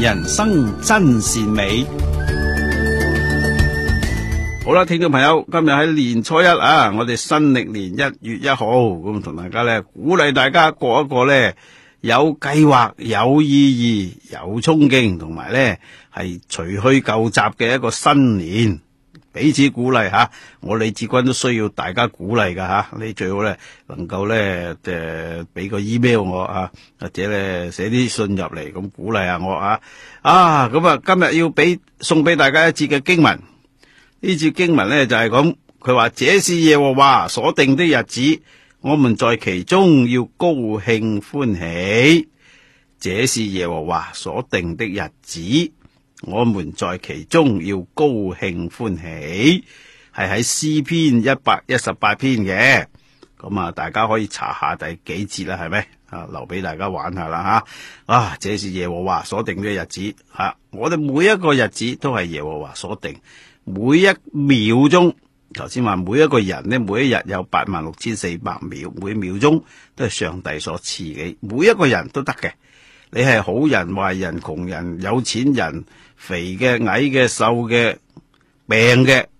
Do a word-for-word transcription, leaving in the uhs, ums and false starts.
人生真善美。好啦，聽眾朋友，今日喺年初一啊，我哋新曆年一月一號，咁同大家咧鼓勵大家過一個咧有計劃、有意義、有衝勁，同埋咧係除去舊習嘅一個新年，彼此鼓勵吓。我李志軍都需要大家鼓勵噶吓，你最好咧能夠咧誒俾個 email 我啊，或者咧寫啲信入嚟咁鼓勵下我啊。啊，咁啊今日要俾送俾大家一節嘅經文。呢節經文咧就係咁，佢話這是耶和華所定的日子，我們在其中要高興歡喜。這是耶和華所定的日子，我們在其中要高興歡喜，係喺詩篇一百一十八篇嘅。咁啊，大家可以查下第幾節啦，係咪啊？留俾大家玩下啦吓。啊，這是耶和華所定的日子吓，啊，我哋每一個日子都係耶和華所定。每一秒鐘，頭先話每一個人呢，每一日有八萬六千四百秒，每秒鐘都係上帝所賜嘅，每一個人都得嘅。你係好人、壞人、窮人、有錢人、肥嘅、矮嘅、瘦嘅、病嘅，